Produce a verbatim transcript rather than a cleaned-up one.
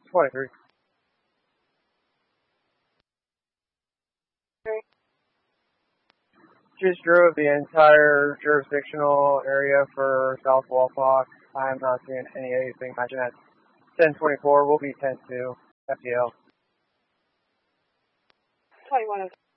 twenty-three. Just drove the entire jurisdictional area for South Walpock. I'm not seeing any anything matching at ten twenty-four. We'll be ten two F T L. twenty-one